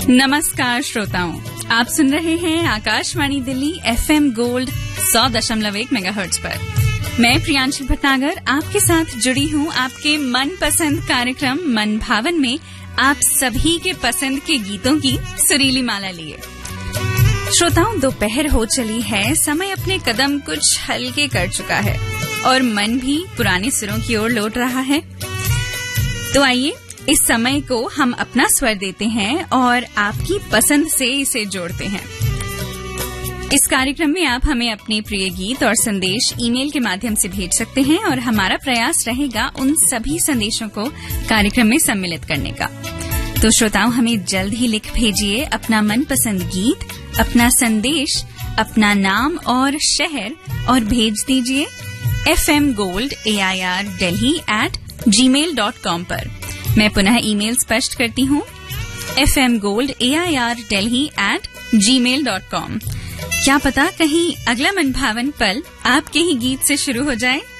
नमस्कार श्रोताओं, आप सुन रहे हैं Akashvani Delhi FM gold 100.1 megahertz पर। मैं प्रियांशु भटनागर आपके साथ जुड़ी हूं आपके मनपसंद कार्यक्रम मन भावन में आप सभी के पसंद के गीतों की सुरीली माला लिए। श्रोताओं, दोपहर हो चली है, समय अपने कदम कुछ हल्के कर चुका है और मन भी पुराने सुरों की ओर लौट रहा है। तो आइए इस समय को हम अपना स्वर देते हैं और आपकी पसंद से इसे जोड़ते हैं। इस कार्यक्रम में आप हमें अपने प्रिय गीत और संदेश ईमेल के माध्यम से भेज सकते हैं और हमारा प्रयास रहेगा उन सभी संदेशों को कार्यक्रम में सम्मिलित करने का। तो श्रोताओं, हमें जल्द ही लिख भेजिए अपना मनपसंद गीत, अपना संदेश, अपना नाम और शहर और भेज दीजिए fmgoldAIR@gmail.com पर। मैं पुनः ईमेल स्पष्ट करती हूँ fmgoldAIR@gmail.com। क्या पता कहीं अगला मनभावन पल आपके ही गीत से शुरू हो जाए।